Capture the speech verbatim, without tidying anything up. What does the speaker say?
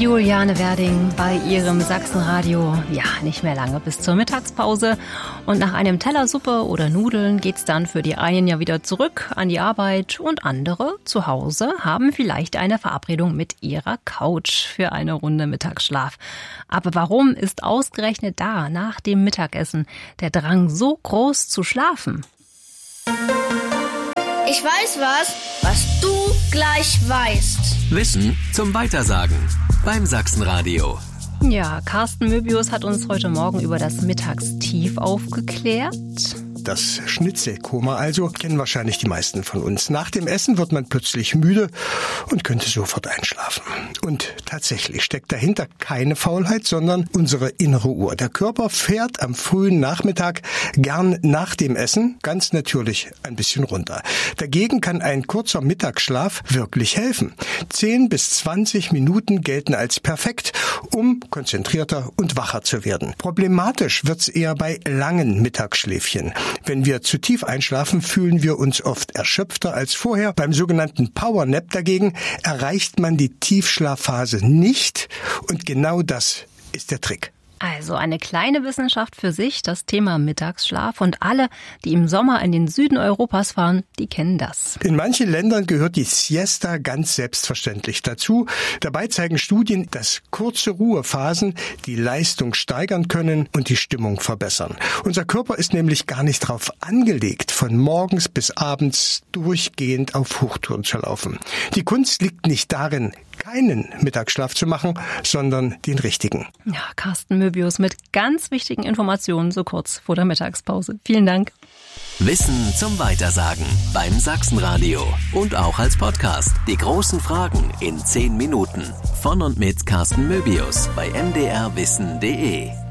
Juliane Werding bei ihrem Sachsenradio. Ja, nicht mehr lange bis zur Mittagspause. Und nach einem Teller Suppe oder Nudeln geht's dann für die einen ja wieder zurück an die Arbeit und andere zu Hause haben vielleicht eine Verabredung mit ihrer Couch für eine Runde Mittagsschlaf. Aber warum ist ausgerechnet da nach dem Mittagessen der Drang so groß zu schlafen? Ich weiß was, was du gleich weißt. Wissen zum Weitersagen beim Sachsenradio. Ja, Carsten Möbius hat uns heute Morgen über das Mittagstief aufgeklärt. Das Schnitzelkoma also kennen wahrscheinlich die meisten von uns. Nach dem Essen wird man plötzlich müde und könnte sofort einschlafen. Und tatsächlich steckt dahinter keine Faulheit, sondern unsere innere Uhr. Der Körper fährt am frühen Nachmittag gern nach dem Essen ganz natürlich ein bisschen runter. Dagegen kann ein kurzer Mittagsschlaf wirklich helfen. zehn bis zwanzig Minuten gelten als perfekt, um konzentrierter und wacher zu werden. Problematisch wird's eher bei langen Mittagsschläfchen. Wenn wir zu tief einschlafen, fühlen wir uns oft erschöpfter als vorher. Beim sogenannten Powernap dagegen erreicht man die Tiefschlafphase nicht. Und genau das ist der Trick. Also eine kleine Wissenschaft für sich, das Thema Mittagsschlaf. Und alle, die im Sommer in den Süden Europas fahren, die kennen das. In manchen Ländern gehört die Siesta ganz selbstverständlich dazu. Dabei zeigen Studien, dass kurze Ruhephasen die Leistung steigern können und die Stimmung verbessern. Unser Körper ist nämlich gar nicht darauf angelegt, von morgens bis abends durchgehend auf Hochtouren zu laufen. Die Kunst liegt nicht darin, keinen Mittagsschlaf zu machen, sondern den richtigen. Ja, Carsten Möbius mit ganz wichtigen Informationen so kurz vor der Mittagspause. Vielen Dank. Wissen zum Weitersagen beim Sachsenradio und auch als Podcast. Die großen Fragen in zehn Minuten. Von und mit Carsten Möbius bei m d r wissen punkt d e.